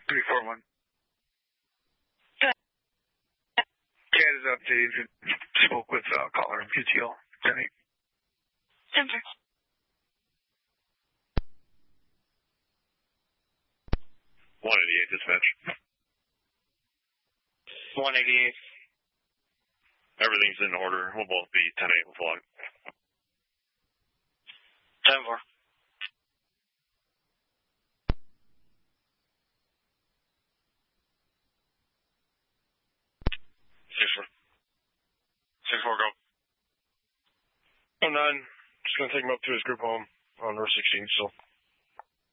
341. CAD is updated. Spoke with caller and PTO. 10-8. 10-4. 188 dispatch. 188. Everything's in order. We'll both be 10-8 with log. 10-4. 6-4, go. 09, just going to take him up to his group home on North 16, so